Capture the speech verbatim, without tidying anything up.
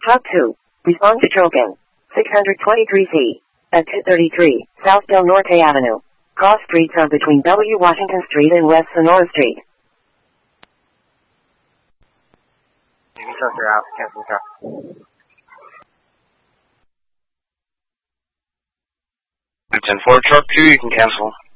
Talk two. Respond to Trocan. six twenty-three C. At two thirty-three, South Del Norte Avenue. Cross streets are between W. Washington Street and West Sonora Street. Filter out. Cancel truck. ten four truck two, you can cancel.